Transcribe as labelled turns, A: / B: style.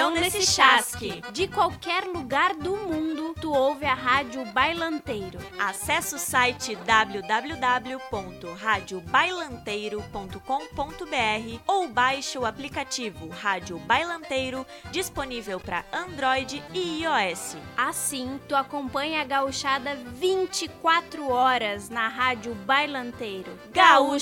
A: ligadão nesse chasque.
B: De qualquer lugar do mundo, tu ouve a Rádio Bailanteiro.
A: Acesse o site www.radiobailanteiro.com.br ou baixe o aplicativo Rádio Bailanteiro, disponível para Android e iOS.
B: Assim, tu acompanha a gauchada 24 horas na Rádio Bailanteiro.
A: Gaúcha